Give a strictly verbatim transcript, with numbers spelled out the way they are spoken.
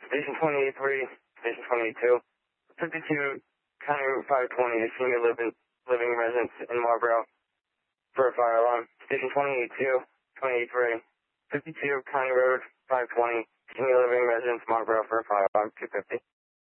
Station twenty-eight three, Station twenty-eight two, fifty-two County Route five twenty, a senior living, living residence in Marlboro for a fire alarm. Station twenty-eight two, twenty-eight three, fifty-two County Road five twenty, senior living residence Marlboro for a fire alarm, two fifty.